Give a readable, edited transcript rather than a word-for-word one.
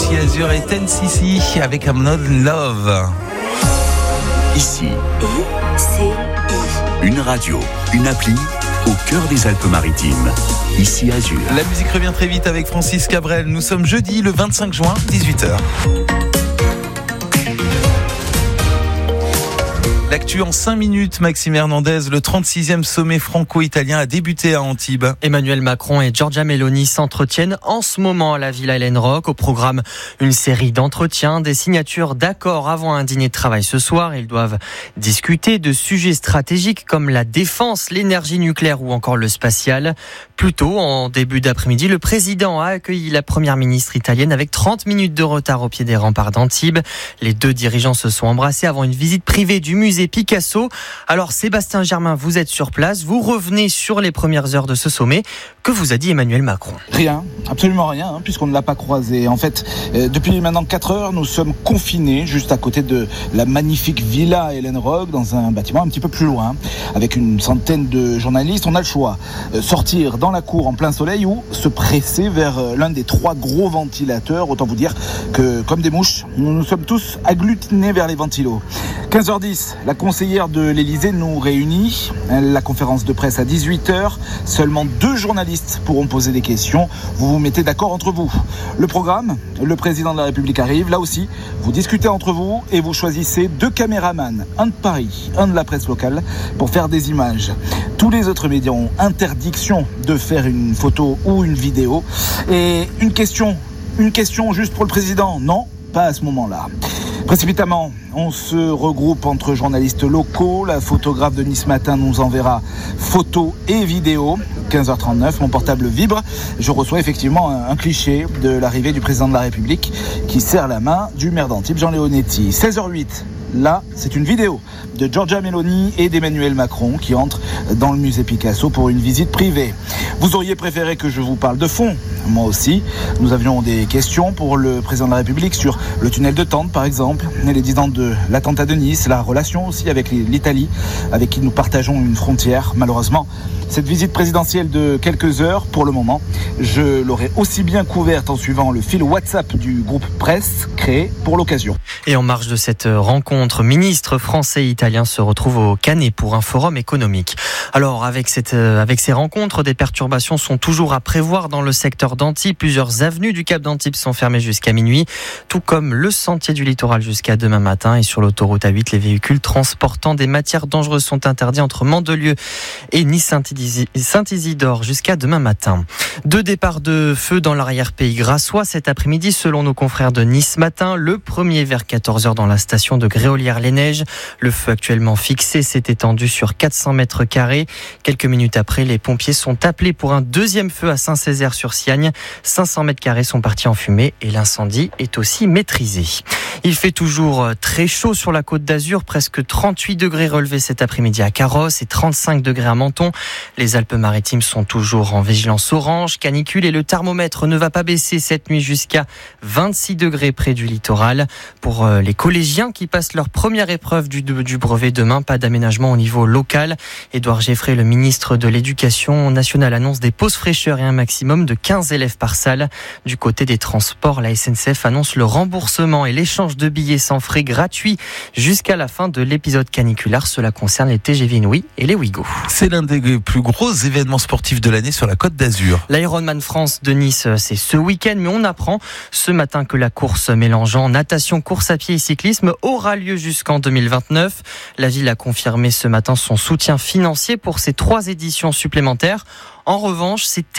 Ici Azur et TenCC avec I'm Not in Love. Ici, une radio, une appli au cœur des Alpes-Maritimes. Ici Azur. La musique revient très vite avec Francis Cabrel. Nous sommes jeudi le 25 juin, 18h. L'actu en 5 minutes, Maxime Hernandez. Le 36e sommet franco-italien a débuté à Antibes. Emmanuel Macron et Giorgia Meloni s'entretiennent en ce moment à la Villa Helen Rock. Au programme, une série d'entretiens, des signatures d'accords avant un dîner de travail ce soir. Ils doivent discuter de sujets stratégiques comme la défense, l'énergie nucléaire ou encore le spatial. Plus tôt, en début d'après-midi, le président a accueilli la première ministre italienne avec 30 minutes de retard au pied des remparts d'Antibes. Les deux dirigeants se sont embrassés avant une visite privée du musée Picasso. Alors Sébastien Germain, vous êtes sur place, vous revenez sur les premières heures de ce sommet. Que vous a dit Emmanuel Macron ? Rien, absolument rien, puisqu'on ne l'a pas croisé. En fait, depuis maintenant 4 heures, nous sommes confinés juste à côté de la magnifique Villa Helen Rock, dans un bâtiment un petit peu plus loin, avec une centaine de journalistes. On a le choix, sortir dans la cour en plein soleil ou se presser vers l'un des 3 gros ventilateurs. Autant vous dire que, comme des mouches, nous sommes tous agglutinés vers les ventilos. 15h10, la conseillère de l'Élysée nous réunit. La conférence de presse à 18h. Seulement 2 journalistes pourront poser des questions. Vous vous mettez d'accord entre vous. Le programme, le président de la République arrive. Là aussi, vous discutez entre vous et vous choisissez 2 caméramans. Un de Paris, un de la presse locale, pour faire des images. Tous les autres médias ont interdiction de faire une photo ou une vidéo. Et une question juste pour le président ? Non, pas à ce moment-là. Précipitamment, on se regroupe entre journalistes locaux. La photographe de Nice Matin nous enverra photos et vidéos. 15h39, mon portable vibre. Je reçois effectivement un cliché de l'arrivée du président de la République qui serre la main du maire d'Antibes, Jean Leonetti. 16h08. Là, c'est une vidéo de Giorgia Meloni et d'Emmanuel Macron qui entrent dans le musée Picasso pour une visite privée. Vous auriez préféré que je vous parle de fond ? Moi aussi. Nous avions des questions pour le président de la République sur le tunnel de Tente, par exemple, les 10 ans de l'attentat de Nice, la relation aussi avec l'Italie, avec qui nous partageons une frontière. Malheureusement, cette visite présidentielle de quelques heures, pour le moment, je l'aurais aussi bien couverte en suivant le fil WhatsApp du groupe presse créé pour l'occasion. Et en marge de cette rencontre, ministres français et italiens se retrouvent au Canet pour un forum économique. Alors, avec ces rencontres, des perturbations sont toujours à prévoir dans le secteur d'Antibes. Plusieurs avenues du Cap d'Antibes sont fermées jusqu'à minuit, tout comme le sentier du littoral jusqu'à demain matin. Et sur l'autoroute A8, les véhicules transportant des matières dangereuses sont interdits entre Mandelieu et Nice-Saint-Isidore jusqu'à demain matin. 2 départs de feu dans l'arrière-pays grassois cet après-midi, selon nos confrères de Nice Matin. Le premier vers 14h dans la station de Gréolières-les-Neiges. Le feu actuellement fixé s'est étendu sur 400 mètres carrés. Quelques minutes après, les pompiers sont appelés pour un deuxième feu à Saint-Césaire-sur-Siagne. 500 mètres carrés sont partis en fumée et l'incendie est aussi maîtrisé. Il fait toujours très chaud sur la Côte d'Azur, presque 38 degrés relevés cet après-midi à Carros et 35 degrés à Menton. Les Alpes-Maritimes sont toujours en vigilance orange, canicule, et le thermomètre ne va pas baisser cette nuit jusqu'à 26 degrés près du littoral. Pour les collégiens qui passent leur première épreuve du brevet demain, pas d'aménagement au niveau local. Édouard Geffray, le ministre de l'Éducation nationale, annonce des pauses fraîcheurs et un maximum de 15 élèves par salle. Du côté des transports, la SNCF annonce le remboursement et l'échange de billets sans frais gratuits jusqu'à la fin de l'épisode caniculaire. Cela concerne les TGV Inouï et les Ouigo. C'est l'un des plus gros événements sportifs de l'année sur la Côte d'Azur. L'Ironman France de Nice, c'est ce week-end, mais on apprend ce matin que la course mélangeant natation, course à pied et cyclisme aura lieu jusqu'en 2029. La ville a confirmé ce matin son soutien financier pour ces 3 éditions supplémentaires. En revanche, c'est